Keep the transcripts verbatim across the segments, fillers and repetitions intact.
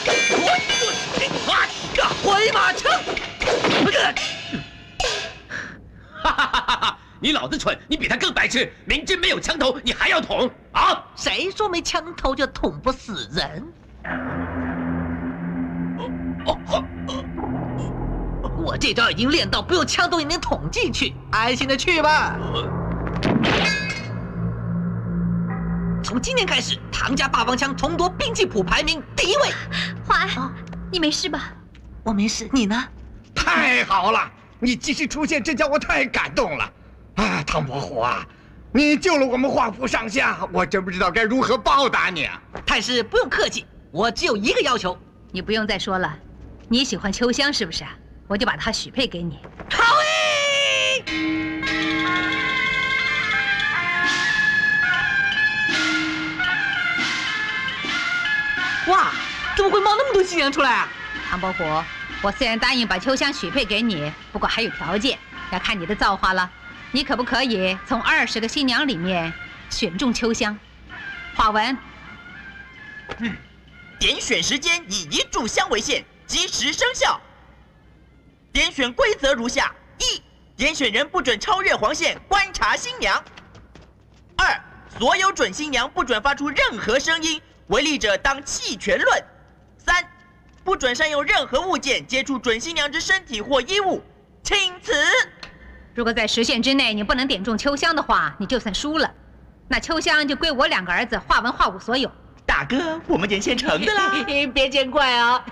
回马枪！哈哈哈哈哈！你老子蠢，你比他更白痴。明知没有枪头，你还要捅啊？ 谁说没枪头就捅不死人？哦哦哦！我这招已经练到不用枪都也能捅进去，安心的去吧。从今天开始，唐家霸王枪重夺兵器谱排名第一位。 华儿，啊、你没事吧？ 我没事，你呢？ 太好了，你及时出现，真叫我太感动了。啊，唐伯虎啊，你救了我们华府上下，我真不知道该如何报答你啊！ 太师不用客气，我只有一个要求。 你不用再说了，你喜欢秋香是不是？我就把她许配给你。 好诶！哇，怎么会冒那么多新娘出来啊？ 唐伯虎，我虽然答应把秋香许配给你，不过还有条件，要看你的造化了。你可不可以从二十个新娘里面选中秋香？华文。 嗯，点选时间以一炷香为限，即时生效。点选规则如下：一、点选人不准超越黄线观察新娘；二、所有准新娘不准发出任何声音，违例者当弃权论；三、不准善用任何物件接触准新娘之身体或衣物。钦此。 如果在时限之内你不能点中秋香的话，你就算输了。那秋香就归我两个儿子华文、华武所有。 大哥，我们眼现成的啦， 别见怪啊！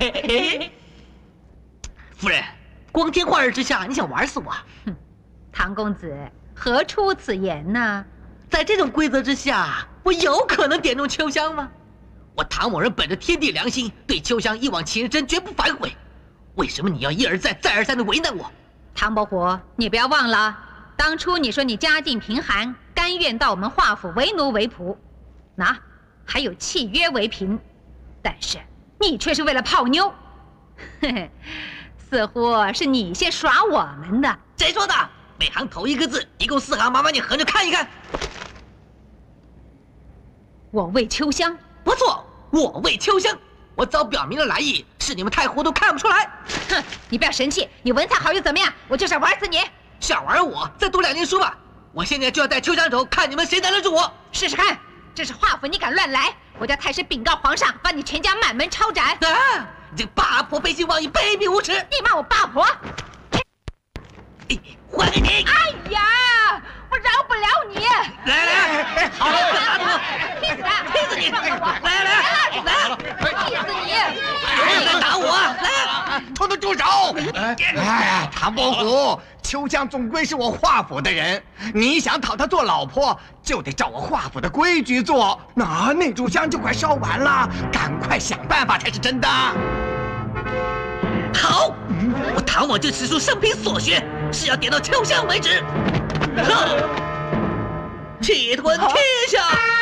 夫人，光天化日之下，你想玩死我？ 哼，唐公子何出此言呢？ 在这种规则之下，我有可能点中秋香吗？我唐某人本着天地良心，对秋香一往情深，绝不反悔。为什么你要一而再、再而三的为难我？ 唐伯虎，你不要忘了，当初你说你家境贫寒，甘愿到我们华府为奴为仆，那还有契约为凭，但是你却是为了泡妞，嘿嘿，似乎是你先耍我们的。 谁说的？每行头一个字，一共四行，麻烦你合着看一看。 我为秋香， 不错，我为秋香。我早表明了来意，是你们太糊涂看不出来。 哼，你不要生气，你文采好又怎么样？我就是要玩死你！ 想玩我，再读两年书吧。我现在就要带秋香走，看你们谁难得住我。 试试看，这是华府，你敢乱来，我叫太师禀告皇上，把你全家满门抄斩。 啊！你这个八婆背信忘义，卑鄙无耻！ 你骂我八婆？ 还给你！ 哎呀，我饶不了你！ 来来，好了，别打我， 踢死他！ 踢死你！来来来， 踢死你！ 别再打我！来， 统统住手！哎呀，唐伯虎，秋香总归是我华府的人，你想讨她做老婆，就得照我华府的规矩做。那那炷香就快烧完了，赶快想办法才是真的。 好，我唐某这此书生平所学，是要点到秋香为止。气吞天下。